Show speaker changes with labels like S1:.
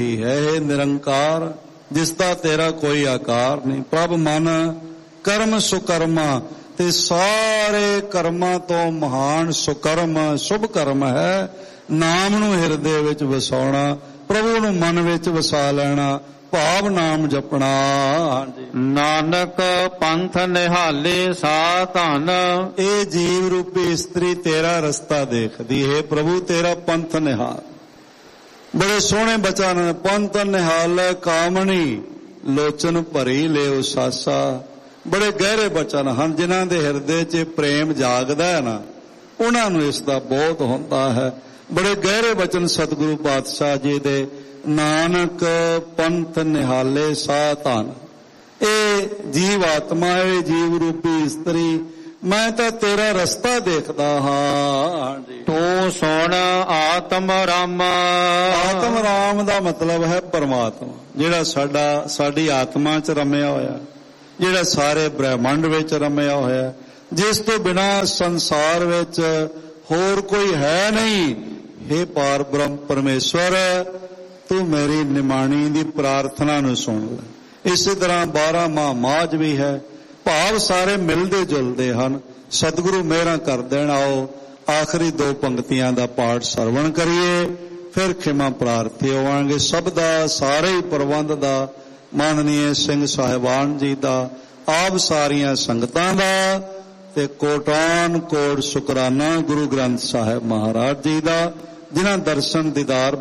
S1: है हे निरंकार, जिसका तेरा कोई आकार नहीं। प्रभ मन कर्म सुकर्मा, ते सारे कर्मां तो महान सुकर्म शुभ कर्म है नाम नूं हिरदे विच वसाउणा, प्रभु नूं मन विच वसा लेना, भाव नाम जपना।
S2: नानक पंथ निहाले सा धन,
S1: ये जीव रूपी स्त्री तेरा रस्ता देखदी है प्रभु, तेरा पंथ निहाल। बड़े सोहने बचन, पंथ निहाल कामनी लोचन भरी ले उसासा। बड़े गहरे बचन हैं जिन्हां दे हिरदे च प्रेम जागदा है ना, उन्हां नूं इस दा बोध हुंदा है। बड़े गहरे बचन सतगुरु पातशाह जी दे, नानक पंथ निहाले सा धन। ए जीव आत्मा, ए जीव रूपी स्त्री, मैं तो तेरा रस्ता देखदा हाँ।
S2: तू सुन आत्म राम।
S1: आत्म राम दा मतलब है परमात्मा, जिहड़ा साडी आत्मा च रमिया होया, जिहड़ा सारे ब्रह्मंड विच रमिया होया, जिस तो बिना संसार विच होर कोई है नहीं। हे पार ब्रह्म परमेश्वर, तू मेरी निमाणी दी प्रार्थना नूं सुन ले। इसी तरह 12 माह माज भी है, भाव सारे मिलते जुलते हैं। सतगुरु मेहर कर देण। आओ आखिरी 2 पंक्तियां दा पाठ सरवण करिए, फिर खिमा प्रार्थी होवांगे। सब दा सारे ही प्रबंध दा माननीय सिंह साहिबान जी दा, आप सारियां संगतां दा, ते कोटान कोट शुकराना गुरु ग्रंथ साहिब महाराज जी दा, जिन्हां दर्शन दीदार